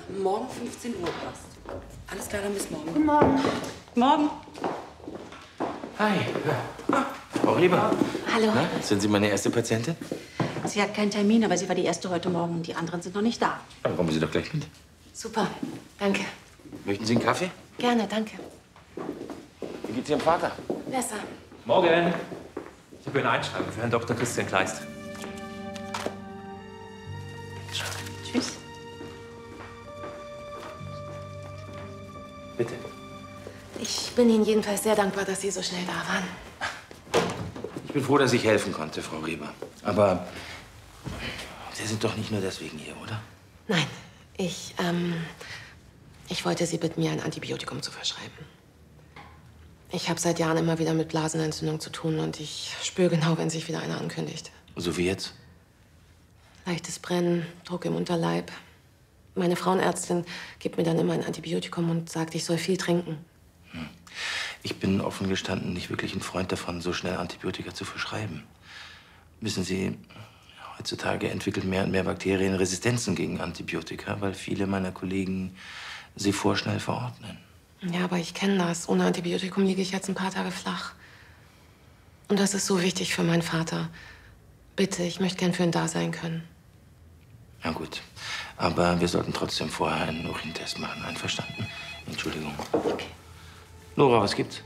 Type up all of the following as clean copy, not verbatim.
morgen 15 Uhr passt. Alles klar, dann bis morgen. Guten Morgen. Morgen. Hi. Frau Reber. Hallo. Na, sind Sie meine erste Patientin? Sie hat keinen Termin, aber sie war die erste heute Morgen. Die anderen sind noch nicht da. Dann kommen Sie doch gleich mit. Super. Danke. Möchten Sie einen Kaffee? Gerne, danke. Wie geht's Ihrem Vater? Besser. Morgen. Ich habe ein Einschreiben für Herrn Dr. Christian Kleist. Tschüss. Bitte. Ich bin Ihnen jedenfalls sehr dankbar, dass Sie so schnell da waren. Ich bin froh, dass ich helfen konnte, Frau Reber. Aber Sie sind doch nicht nur deswegen hier, oder? Nein, ich wollte Sie bitten, mir ein Antibiotikum zu verschreiben. Ich habe seit Jahren immer wieder mit Blasenentzündung zu tun und ich spüre genau, wenn sich wieder eine ankündigt. So wie jetzt? Leichtes Brennen, Druck im Unterleib. Meine Frauenärztin gibt mir dann immer ein Antibiotikum und sagt, ich soll viel trinken. Ich bin offen gestanden nicht wirklich ein Freund davon, so schnell Antibiotika zu verschreiben. Wissen Sie, heutzutage entwickeln mehr und mehr Bakterien Resistenzen gegen Antibiotika, weil viele meiner Kollegen sie vorschnell verordnen. Ja, aber ich kenne das. Ohne Antibiotikum liege ich jetzt ein paar Tage flach. Und das ist so wichtig für meinen Vater. Bitte, ich möchte gern für ihn da sein können. Ja gut, aber wir sollten trotzdem vorher einen Urintest machen. Einverstanden? Entschuldigung. Okay. Nora, was gibt's?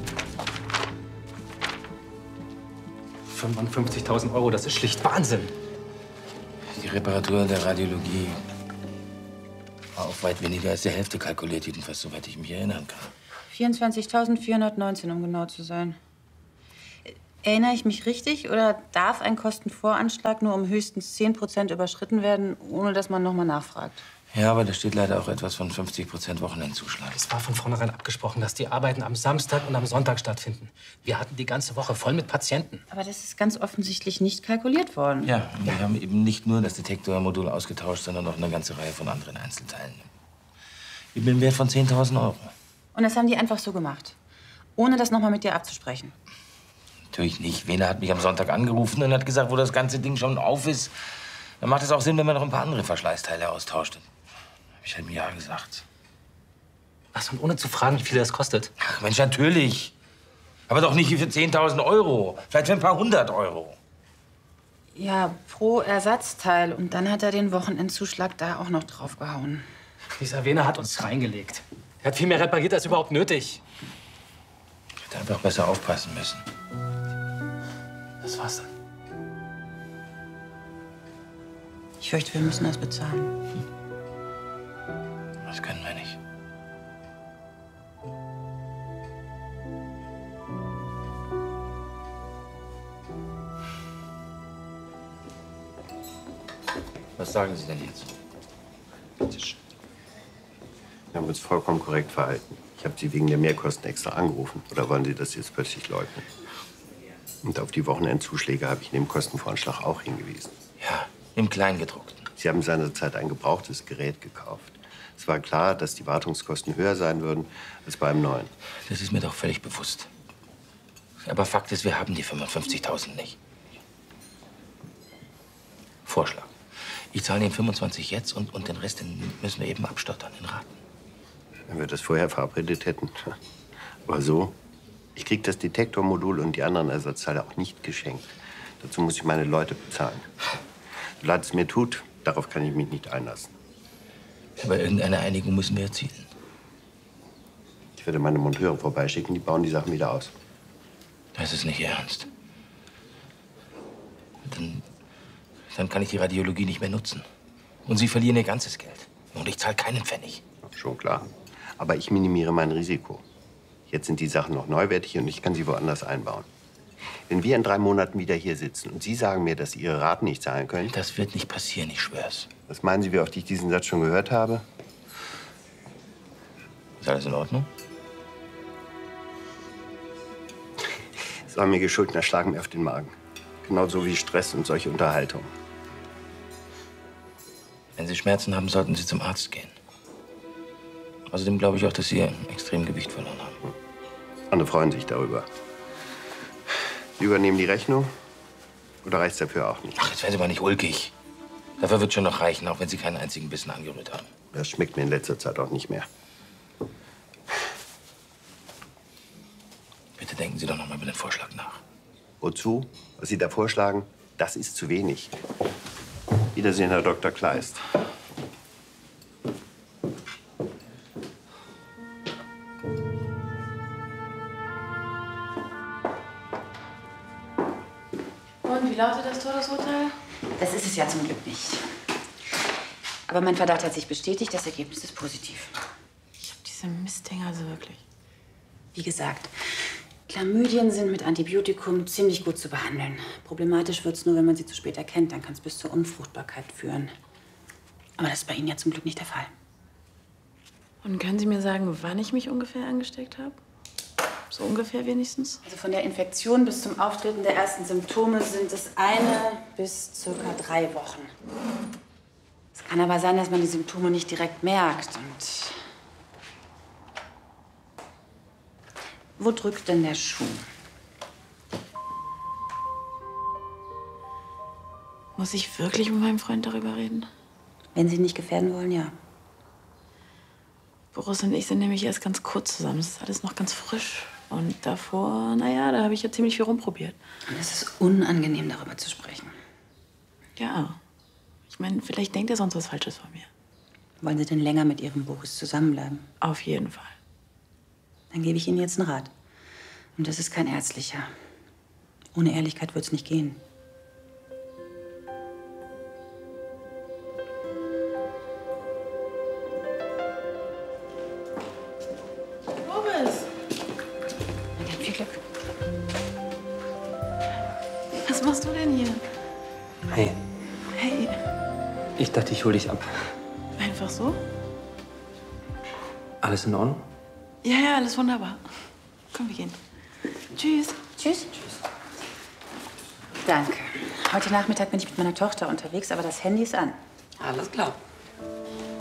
55.000 €, das ist schlicht Wahnsinn. Die Reparatur der Radiologie war auf weit weniger als die Hälfte kalkuliert, jedenfalls soweit ich mich erinnern kann. 24.419, um genau zu sein. Erinnere ich mich richtig oder darf ein Kostenvoranschlag nur um höchstens 10% überschritten werden, ohne dass man nochmal nachfragt? Ja, aber da steht leider auch etwas von 50% Wochenendzuschlag. Es war von vornherein abgesprochen, dass die Arbeiten am Samstag und am Sonntag stattfinden. Wir hatten die ganze Woche voll mit Patienten. Aber das ist ganz offensichtlich nicht kalkuliert worden. Ja, und wir haben eben nicht nur das Detektormodul ausgetauscht, sondern auch eine ganze Reihe von anderen Einzelteilen. Mit einem Wert von 10.000 €. Und das haben die einfach so gemacht, ohne das nochmal mit dir abzusprechen. Natürlich nicht. Wena hat mich am Sonntag angerufen und hat gesagt, wo das ganze Ding schon auf ist, dann macht es auch Sinn, wenn man noch ein paar andere Verschleißteile austauscht. Hab ich halt mir ja gesagt. Was, und ohne zu fragen, wie viel das kostet? Ach Mensch, natürlich. Aber doch nicht für 10.000 €. Vielleicht für ein paar 100 €. Ja, pro Ersatzteil. Und dann hat er den Wochenendzuschlag da auch noch draufgehauen. Dieser Wena hat uns reingelegt. Er hat viel mehr repariert als überhaupt nötig. Ich hätte einfach besser aufpassen müssen. Das war's dann. Ich fürchte, wir müssen das bezahlen. Das können wir nicht. Was sagen Sie denn jetzt? Wir haben uns vollkommen korrekt verhalten. Ich habe Sie wegen der Mehrkosten extra angerufen. Oder wollen Sie das jetzt plötzlich leugnen? Und auf die Wochenendzuschläge habe ich in dem Kostenvoranschlag auch hingewiesen. Ja, im Kleingedruckten. Sie haben seinerzeit ein gebrauchtes Gerät gekauft. Es war klar, dass die Wartungskosten höher sein würden als bei einem neuen. Das ist mir doch völlig bewusst. Aber Fakt ist, wir haben die 55.000 nicht. Vorschlag. Ich zahle Ihnen 25 jetzt und den Rest den müssen wir eben abstottern in Raten. Wenn wir das vorher verabredet hätten. Aber so, ich krieg das Detektormodul und die anderen Ersatzteile auch nicht geschenkt. Dazu muss ich meine Leute bezahlen. So leid es mir tut, darauf kann ich mich nicht einlassen. Aber irgendeine Einigung müssen wir erzielen. Ich werde meine Monteure vorbeischicken, die bauen die Sachen wieder aus. Das ist nicht Ihr Ernst. Dann kann ich die Radiologie nicht mehr nutzen. Und Sie verlieren Ihr ganzes Geld. Und ich zahle keinen Pfennig. Schon klar. Aber ich minimiere mein Risiko. Jetzt sind die Sachen noch neuwertig und ich kann sie woanders einbauen. Wenn wir in 3 Monaten wieder hier sitzen und Sie sagen mir, dass Sie Ihre Raten nicht zahlen können... Das wird nicht passieren, ich schwör's. Was meinen Sie, wie oft ich diesen Satz schon gehört habe? Ist alles in Ordnung? Es war mir geschuldener Schlag mir auf den Magen. Genauso wie Stress und solche Unterhaltung. Wenn Sie Schmerzen haben, sollten Sie zum Arzt gehen. Außerdem glaube ich auch, dass Sie extrem Gewicht verloren haben. Andere freuen sich darüber. Sie übernehmen die Rechnung? Oder reicht's dafür auch nicht? Ach, jetzt werden Sie mal nicht ulkig. Dafür wird schon noch reichen, auch wenn Sie keinen einzigen Bissen angerührt haben. Das schmeckt mir in letzter Zeit auch nicht mehr. Bitte denken Sie doch noch mal über den Vorschlag nach. Wozu? Was Sie da vorschlagen, das ist zu wenig. Wiedersehen, Herr Dr. Kleist. Und wie lautet das Todesurteil? Das ist es ja zum Glück nicht. Aber mein Verdacht hat sich bestätigt, das Ergebnis ist positiv. Ich hab diese Mistdinger also wirklich. Wie gesagt, Chlamydien sind mit Antibiotikum ziemlich gut zu behandeln. Problematisch wird es nur, wenn man sie zu spät erkennt. Dann kann es bis zur Unfruchtbarkeit führen. Aber das ist bei Ihnen ja zum Glück nicht der Fall. Und können Sie mir sagen, wann ich mich ungefähr angesteckt habe? So ungefähr wenigstens? Also von der Infektion bis zum Auftreten der ersten Symptome sind es 1 bis circa 3 Wochen. Es kann aber sein, dass man die Symptome nicht direkt merkt. Und wo drückt denn der Schuh? Muss ich wirklich mit meinem Freund darüber reden? Wenn Sie ihn nicht gefährden wollen, ja. Boris und ich sind nämlich erst ganz kurz zusammen. Das ist alles noch ganz frisch. Und davor, naja, da habe ich ja ziemlich viel rumprobiert. Und es ist unangenehm, darüber zu sprechen. Ja. Ich meine, vielleicht denkt er sonst was Falsches von mir. Wollen Sie denn länger mit Ihrem Boris zusammenbleiben? Auf jeden Fall. Dann gebe ich Ihnen jetzt einen Rat. Und das ist kein ärztlicher. Ohne Ehrlichkeit wird es nicht gehen. Boris! Na dann viel Glück. Was machst du denn hier? Hey, Hey, ich dachte, ich hole dich ab. einfach so? Alles in Ordnung? Ja, ja, alles wunderbar. Komm, wir gehen. Tschüss. Tschüss. Danke. Heute Nachmittag bin ich mit meiner Tochter unterwegs, aber das Handy ist an. Alles klar.